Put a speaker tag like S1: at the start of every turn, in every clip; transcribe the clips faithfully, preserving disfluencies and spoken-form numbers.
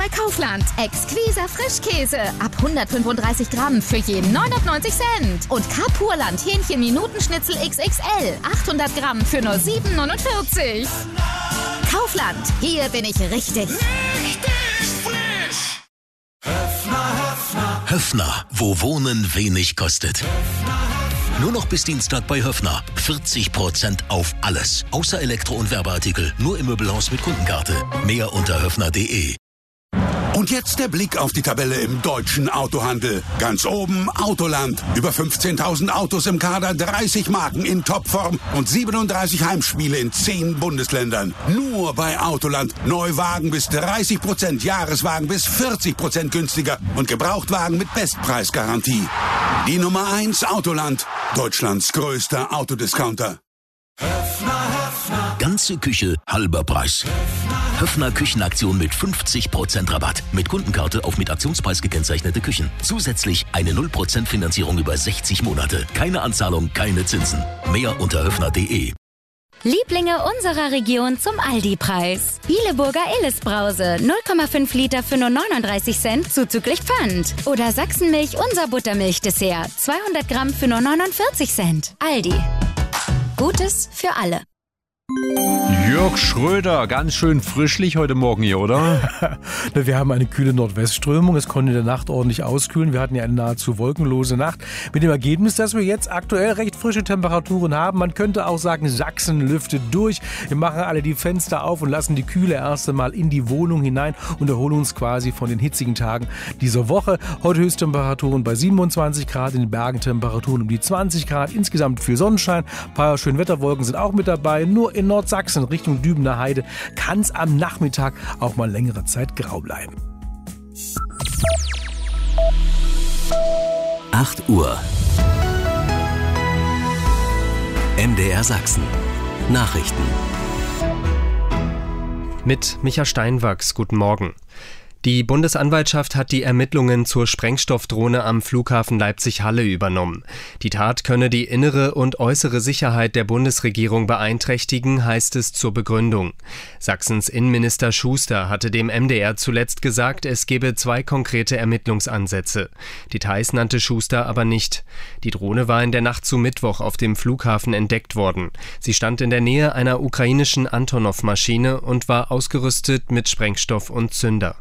S1: bei Kaufland. Exquiser Frischkäse ab hundertfünfunddreißig Gramm für je neunundneunzig Cent. Und Kapurland Hähnchen-Minutenschnitzel X X L achthundert Gramm für nur sieben neunundvierzig. Kaufland, hier bin ich richtig.
S2: Richtig frisch. Höfner, Höfner.
S3: Höfner, wo Wohnen wenig kostet. Nur noch bis Dienstag bei Höfner. vierzig Prozent auf alles. Außer Elektro- und Werbeartikel. Nur im Möbelhaus mit Kundenkarte. Mehr unter höfner punkt de.
S4: Und jetzt der Blick auf die Tabelle im deutschen Autohandel. Ganz oben Autoland. Über fünfzehntausend Autos im Kader, dreißig Marken in Topform und siebenunddreißig Heimspiele in zehn Bundesländern. Nur bei Autoland. Neuwagen bis dreißig Prozent, Jahreswagen bis vierzig Prozent günstiger und Gebrauchtwagen mit Bestpreisgarantie. Die Nummer eins Autoland. Deutschlands größter Autodiscounter.
S2: Höfner, Höfner.
S3: Ganze Küche, halber Preis. Höfner Küchenaktion mit fünfzig Prozent Rabatt. Mit Kundenkarte auf mit Aktionspreis gekennzeichnete Küchen. Zusätzlich eine null Prozent Finanzierung über sechzig Monate. Keine Anzahlung, keine Zinsen. Mehr unter höfner punkt de.
S5: Lieblinge unserer Region zum Aldi-Preis. Bieleburger Illes-Brause, null Komma fünf Liter für nur neununddreißig Cent, zuzüglich Pfand. Oder Sachsenmilch, unser Buttermilch-Dessert, zweihundert Gramm für nur neunundvierzig Cent. Aldi. Gutes für alle.
S6: Jörg Schröder, ganz schön frischlich heute Morgen hier, oder?
S7: Wir haben eine kühle Nordwestströmung. Es konnte in der Nacht ordentlich auskühlen. Wir hatten ja eine nahezu wolkenlose Nacht. Mit dem Ergebnis, dass wir jetzt aktuell recht frische Temperaturen haben. Man könnte auch sagen, Sachsen lüftet durch. Wir machen alle die Fenster auf und lassen die Kühle erst einmal in die Wohnung hinein und erholen uns quasi von den hitzigen Tagen dieser Woche. Heute Höchsttemperaturen bei siebenundzwanzig Grad, in den Bergen Temperaturen um die zwanzig Grad. Insgesamt viel Sonnenschein. Ein paar schöne Wetterwolken sind auch mit dabei. Nur in Nordsachsen Richtung Dübener Heide kann es am Nachmittag auch mal längere Zeit grau bleiben.
S8: acht Uhr. M D R Sachsen. Nachrichten.
S9: Mit Micha Steinwachs, guten Morgen. Die Bundesanwaltschaft hat die Ermittlungen zur Sprengstoffdrohne am Flughafen Leipzig-Halle übernommen. Die Tat könne die innere und äußere Sicherheit der Bundesregierung beeinträchtigen, heißt es zur Begründung. Sachsens Innenminister Schuster hatte dem M D R zuletzt gesagt, es gebe zwei konkrete Ermittlungsansätze. Details nannte Schuster aber nicht. Die Drohne war in der Nacht zu Mittwoch auf dem Flughafen entdeckt worden. Sie stand in der Nähe einer ukrainischen Antonov-Maschine und war ausgerüstet mit Sprengstoff und Zünder.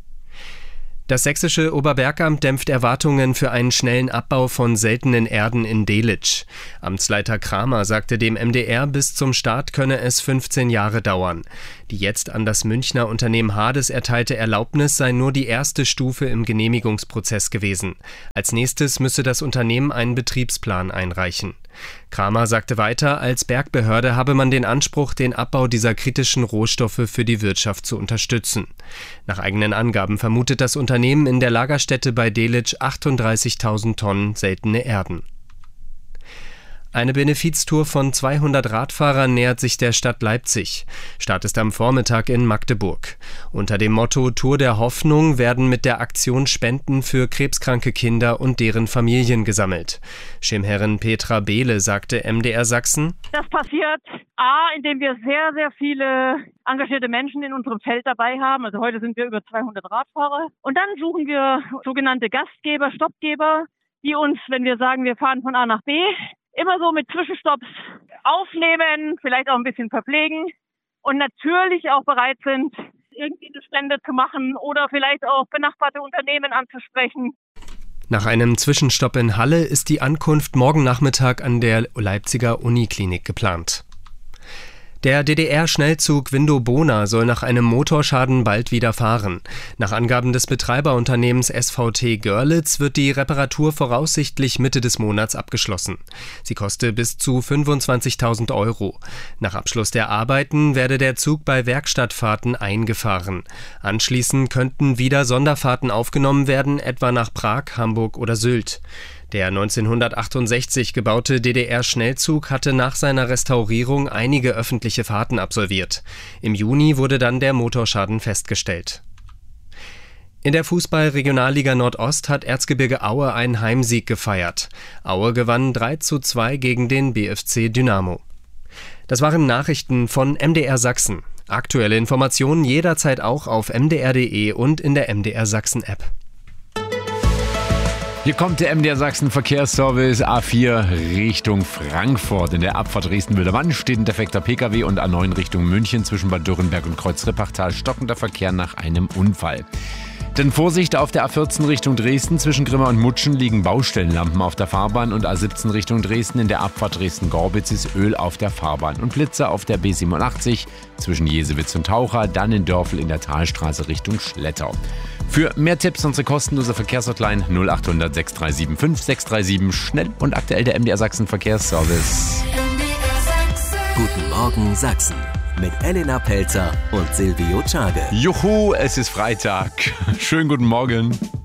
S9: Das sächsische Oberbergamt dämpft Erwartungen für einen schnellen Abbau von seltenen Erden in Delitzsch. Amtsleiter Kramer sagte dem M D R, bis zum Start könne es fünfzehn Jahre dauern. Die jetzt an das Münchner Unternehmen Hades erteilte Erlaubnis sei nur die erste Stufe im Genehmigungsprozess gewesen. Als nächstes müsse das Unternehmen einen Betriebsplan einreichen. Kramer sagte weiter, als Bergbehörde habe man den Anspruch, den Abbau dieser kritischen Rohstoffe für die Wirtschaft zu unterstützen. Nach eigenen Angaben vermutet das Unternehmen in der Lagerstätte bei Delitzsch achtunddreißigtausend Tonnen seltene Erden. Eine Benefiztour von zweihundert Radfahrern nähert sich der Stadt Leipzig. Start ist am Vormittag in Magdeburg. Unter dem Motto Tour der Hoffnung werden mit der Aktion Spenden für krebskranke Kinder und deren Familien gesammelt. Schirmherrin Petra Behle sagte M D R Sachsen:
S10: Das passiert A, indem wir sehr, sehr viele engagierte Menschen in unserem Feld dabei haben. Also heute sind wir über zweihundert Radfahrer. Und dann suchen wir sogenannte Gastgeber, Stoppgeber, die uns, wenn wir sagen, wir fahren von A nach B, immer so mit Zwischenstopps aufnehmen, vielleicht auch ein bisschen verpflegen und natürlich auch bereit sind, irgendwie eine Spende zu machen oder vielleicht auch benachbarte Unternehmen anzusprechen.
S9: Nach einem Zwischenstopp in Halle ist die Ankunft morgen Nachmittag an der Leipziger Uniklinik geplant. Der D D R-Schnellzug Window-Bona soll nach einem Motorschaden bald wieder fahren. Nach Angaben des Betreiberunternehmens S V T Görlitz wird die Reparatur voraussichtlich Mitte des Monats abgeschlossen. Sie koste bis zu fünfundzwanzigtausend Euro. Nach Abschluss der Arbeiten werde der Zug bei Werkstattfahrten eingefahren. Anschließend könnten wieder Sonderfahrten aufgenommen werden, etwa nach Prag, Hamburg oder Sylt. Der neunzehnhundertachtundsechzig gebaute D D R-Schnellzug hatte nach seiner Restaurierung einige öffentliche Fahrten absolviert. Im Juni wurde dann der Motorschaden festgestellt. In der Fußball-Regionalliga Nordost hat Erzgebirge Aue einen Heimsieg gefeiert. Aue gewann drei zu zwei gegen den B F C Dynamo. Das waren Nachrichten von M D R Sachsen. Aktuelle Informationen jederzeit auch auf m d r punkt d e und in der M D R Sachsen App.
S6: Hier kommt der M D R Sachsen Verkehrsservice A vier Richtung Frankfurt. In der Abfahrt Dresden-Wildermann steht ein defekter Pkw und A neun Richtung München zwischen Bad Dürrenberg und Kreuz-Rippachtal stockender Verkehr nach einem Unfall. Denn Vorsicht, auf der A vierzehn Richtung Dresden zwischen Grimma und Mutschen liegen Baustellenlampen auf der Fahrbahn und A siebzehn Richtung Dresden in der Abfahrt Dresden-Gorbitz ist Öl auf der Fahrbahn und Blitzer auf der B siebenundachtzig zwischen Jesewitz und Taucher, dann in Dörfel in der Talstraße Richtung Schlettau. Für mehr Tipps unsere kostenlose Verkehrshotline null acht hundert sechs drei sieben fünf sechs drei sieben. Schnell und aktuell der M D R Sachsen Verkehrsservice.
S8: Guten Morgen Sachsen mit Elena Pelzer und Silvio Czage.
S6: Juhu, es ist Freitag. Schönen guten Morgen.